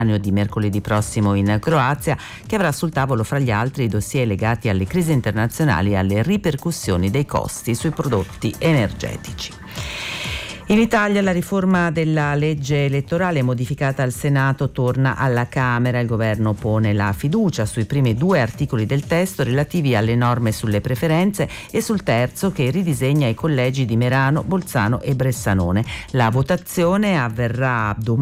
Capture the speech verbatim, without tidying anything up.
di mercoledì prossimo in Croazia, che avrà sul tavolo fra gli altri i dossier legati alle crisi internazionali e alle ripercussioni dei costi sui prodotti energetici. In Italia la riforma della legge elettorale modificata al Senato torna alla Camera. Il governo pone la fiducia sui primi due articoli del testo relativi alle norme sulle preferenze e sul terzo che ridisegna i collegi di Merano, Bolzano e Bressanone. La votazione avverrà domani